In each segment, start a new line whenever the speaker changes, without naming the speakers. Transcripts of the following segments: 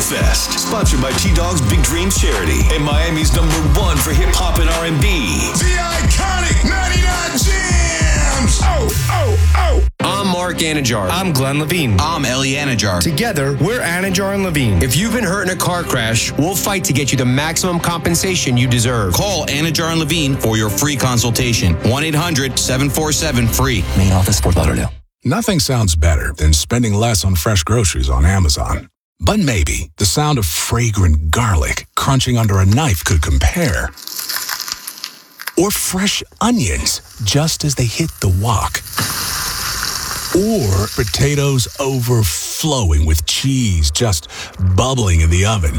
Fest, sponsored by T-Dog's Big Dreams Charity and Miami's #1 for hip-hop and R&B.
The iconic 99 Jams!
I'm Mark Anajar.
I'm Glenn Levine.
I'm Ellie Anajar.
Together, we're Anajar and Levine.
If you've been hurt in a car crash, we'll fight to get you the maximum compensation you deserve.
Call Anajar and Levine for your free consultation. 1-800-747-FREE.
Main office, Fort Lauderdale.
Nothing sounds better than spending less on fresh groceries on Amazon. But maybe the sound of fragrant garlic crunching under a knife could compare. Or fresh onions just as they hit the wok. Or potatoes overflowing with cheese just bubbling in the oven.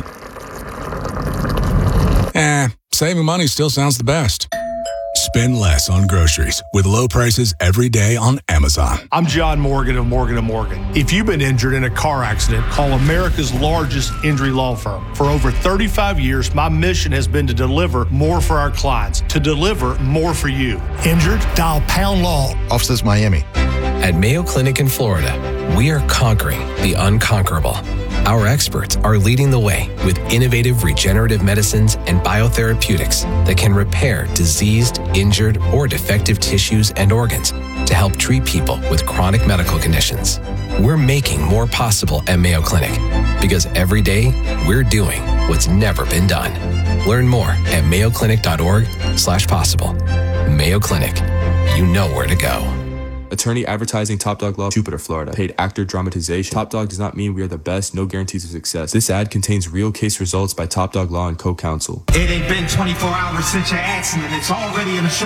Saving money still sounds the best. Spend less on groceries with low prices every day on Amazon.
I'm John Morgan of Morgan & Morgan. If you've been injured in a car accident, call America's largest injury law firm. For over 35 years, my mission has been to deliver more for our clients, to deliver more for you. Injured? Dial Pound Law.
Offices Miami.
At Mayo Clinic in Florida, we are conquering the unconquerable. Our experts are leading the way with innovative regenerative medicines and biotherapeutics that can repair diseased, injured, or defective tissues and organs to help treat people with chronic medical conditions. We're making more possible at Mayo Clinic because every day we're doing what's never been done. Learn more at mayoclinic.org/possible. Mayo Clinic, you know where to go.
Attorney advertising Top Dog Law, Jupiter, Florida. Paid actor dramatization. Top Dog does not mean we are the best, no guarantees of success. This ad contains real case results by Top Dog Law and co-counsel.
It ain't been 24 hours since your accident. It's already in the show.